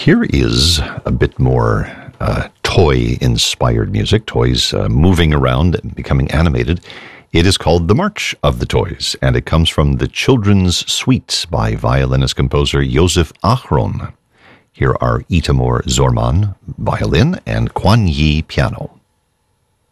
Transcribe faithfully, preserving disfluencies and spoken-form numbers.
Here is a bit more uh, toy-inspired music, toys uh, moving around and becoming animated. It is called The March of the Toys, and it comes from the Children's Suites by violinist-composer Josef Achron. Here are Itamor Zorman, violin, and Quan Yi, piano.